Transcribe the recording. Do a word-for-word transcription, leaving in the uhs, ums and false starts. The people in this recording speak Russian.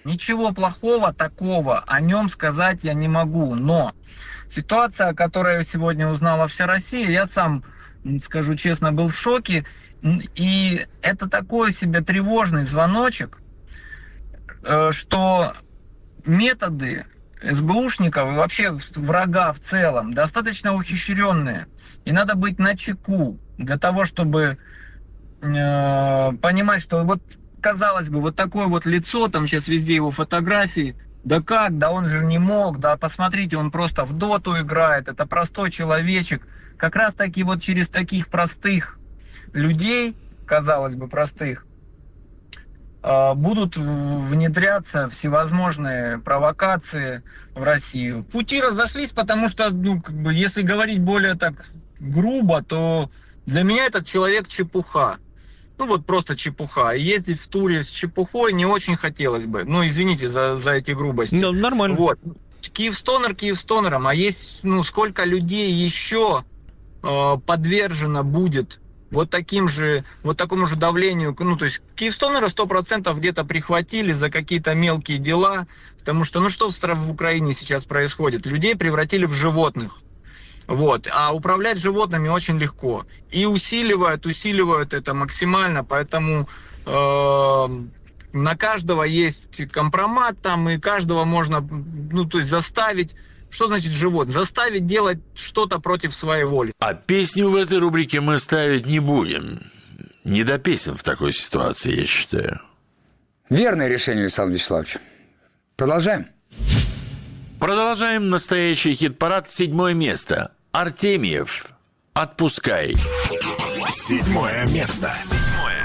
Ничего плохого такого о нем сказать я не могу. Но ситуация, о которой сегодня узнала вся Россия, я сам, скажу честно, был в шоке. И это такой себе тревожный звоночек, что методы СБУшников и вообще врага в целом достаточно ухищренные. И надо быть начеку для того, чтобы э, понимать, что вот, казалось бы, вот такое вот лицо, там сейчас везде его фотографии, да как, да он же не мог, да посмотрите, он просто в доту играет, это простой человечек. Как раз таки вот через таких простых людей, казалось бы, простых, будут внедряться всевозможные провокации в Россию. Пути разошлись, потому что, ну, как бы, если говорить более так грубо, то для меня этот человек чепуха. Ну, вот просто чепуха. И ездить в туре с чепухой не очень хотелось бы. Ну, извините за, за эти грубости. Ну, нормально. Вот. Киевстонер Киевстонером, а есть, ну, сколько людей еще э, подвержено будет вот таким же, вот такому же давлению, ну, то есть Киевстонера сто процентов где-то прихватили за какие-то мелкие дела, потому что, ну, что в Украине сейчас происходит? Людей превратили в животных, вот, а управлять животными очень легко, и усиливают, усиливают это максимально, поэтому э, на каждого есть компромат там, и каждого можно, ну, то есть заставить. Что значит живот? Заставить делать что-то против своей воли. А песню в этой рубрике мы ставить не будем. Не до песен в такой ситуации, я считаю. Верное решение, Александр Вячеславович. Продолжаем. Продолжаем настоящий хит-парад. Седьмое место. Артемьев. «Отпускай». Седьмое место.